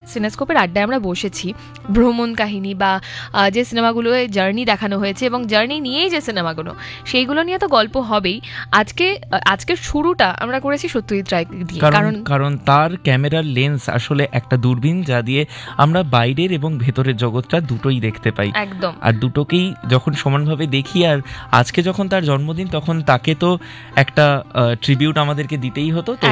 সিনেস্কোপের আড্ডায় আমরা বসেছি, ভ্রমণ কাহিনী বা যে সিনেমাগুলোয় জার্নি দেখানো হয়েছে এবং জার্নি নিয়েই যে সিনেমাগুলো, সেইগুলো নিয়ে তো গল্প হবেই। আজকের শুরুটা আমরা করেছি সত্যজিৎ রায় দিয়ে, কারণ তার ক্যামেরার লেন্স আসলে একটা দূরবীন, যা দিয়ে আমরা বাইরের এবং ভেতরের জগৎটা দুটোই দেখতে পাই। একদম। আর দুটোকেই যখন সমানভাবে দেখি, আর আজকে যখন তার জন্মদিন, তখন তাকে তো একটা ট্রিবিউট আমাদেরকে দিতেই হতো। তো